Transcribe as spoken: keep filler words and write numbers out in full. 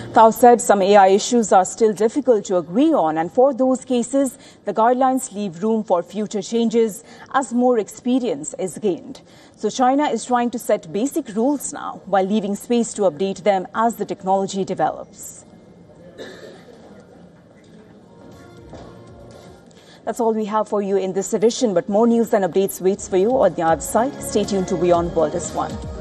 Thao said some A I issues are still difficult to agree on, and for those cases, the guidelines leave room for future changes as more experience is gained. So China is trying to set basic rules now while leaving space to update them as the technology develops. That's all we have for you in this edition, but more news and updates waits for you on the other side. Stay tuned to Beyond World is One.